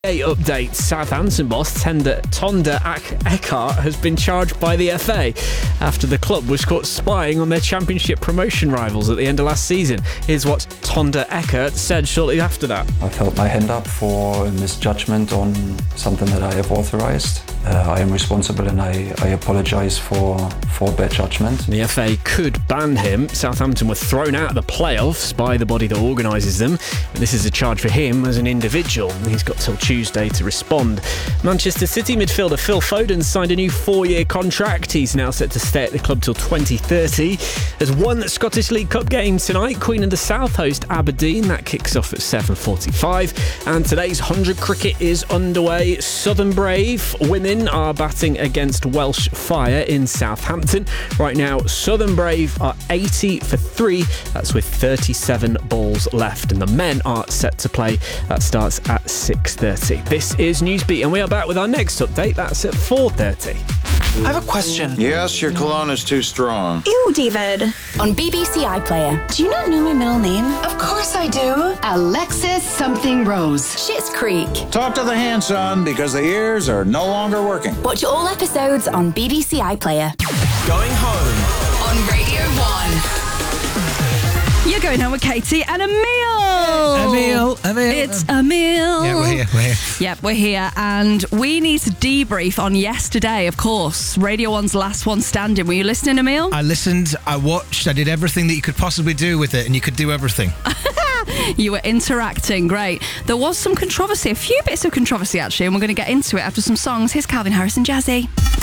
Update. Southampton boss Tonda Eckhart has been charged by the FA after the club was caught spying on their championship promotion rivals at the end of last season. Here's what Tonda Eckhart said shortly after that. I've held my hand up for a misjudgment on something that I have authorised. I am responsible and I apologise for bad judgment. The FA could ban him. Southampton were thrown out of the playoffs by the body that organises them. But this is a charge for him as an individual. He's got till Tuesday to respond. Manchester City midfielder Phil Foden signed a new 4-year contract. He's now set to stay at the club till 2030. There's one Scottish League Cup game tonight. Queen of the South host Aberdeen. That kicks off at 7:45. And today's 100 cricket is underway. Southern Brave women are batting against Welsh Fire in Southampton. Right now, Southern Brave are 80 for 3. That's with 37 balls left. And the men are set to play. That starts at 6:30. This is Newsbeat, and we are back with our next update. That's at 4:30. I have a question. Yes, your cologne is too strong. Ew, David. On BBC iPlayer. Do you not know my middle name? Of course I do. Alexis something Rose. Schitt's Creek. Talk to the hand, son, because the ears are no longer working. Watch all episodes on BBC iPlayer. Going home. On Radio 1. You're going home with Katie and Emil. It's Emil. Yeah, we're here. Yep, we're here, and we need to debrief on yesterday, of course. Radio 1's Last One Standing. Were you listening, Emil? I listened, I watched, I did everything that you could possibly do with it, and you could do everything. You were interacting, great. There was some controversy, a few bits of controversy actually, and we're going to get into it after some songs. Here's Calvin Harris and Jazzy.